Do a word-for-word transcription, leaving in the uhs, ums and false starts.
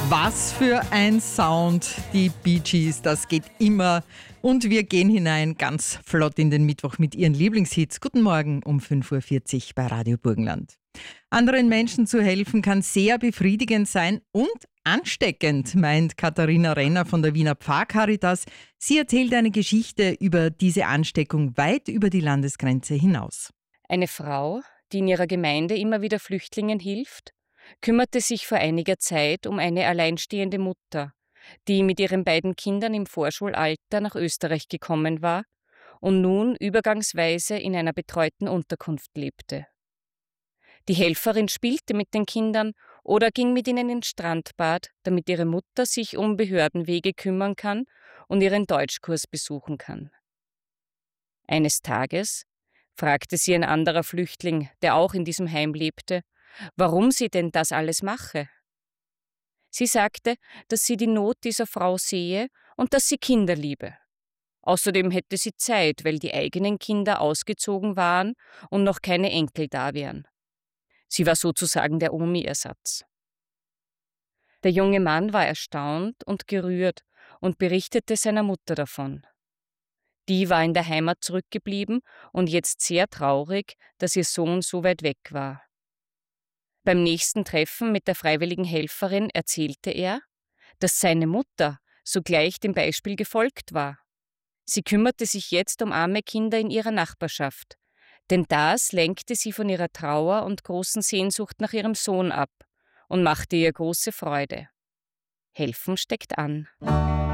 Was für ein Sound, die Bee Gees, das geht immer. Und wir gehen hinein ganz flott in den Mittwoch mit ihren Lieblingshits. Guten Morgen um fünf Uhr vierzig bei Radio Burgenland. Anderen Menschen zu helfen kann sehr befriedigend sein und ansteckend, meint Katharina Renner von der Wiener Pfarrcaritas. Sie erzählt eine Geschichte über diese Ansteckung weit über die Landesgrenze hinaus. Eine Frau, die in ihrer Gemeinde immer wieder Flüchtlingen hilft, kümmerte sich vor einiger Zeit um eine alleinstehende Mutter, die mit ihren beiden Kindern im Vorschulalter nach Österreich gekommen war und nun übergangsweise in einer betreuten Unterkunft lebte. Die Helferin spielte mit den Kindern oder ging mit ihnen ins Strandbad, damit ihre Mutter sich um Behördenwege kümmern kann und ihren Deutschkurs besuchen kann. Eines Tages fragte sie ein anderer Flüchtling, der auch in diesem Heim lebte, warum sie denn das alles mache. Sie sagte, dass sie die Not dieser Frau sehe und dass sie Kinder liebe. Außerdem hätte sie Zeit, weil die eigenen Kinder ausgezogen waren und noch keine Enkel da wären. Sie war sozusagen der Omi-Ersatz. Der junge Mann war erstaunt und gerührt und berichtete seiner Mutter davon. Die war in der Heimat zurückgeblieben und jetzt sehr traurig, dass ihr Sohn so weit weg war. Beim nächsten Treffen mit der freiwilligen Helferin erzählte er, dass seine Mutter sogleich dem Beispiel gefolgt war. Sie kümmerte sich jetzt um arme Kinder in ihrer Nachbarschaft, denn das lenkte sie von ihrer Trauer und großen Sehnsucht nach ihrem Sohn ab und machte ihr große Freude. Helfen steckt an.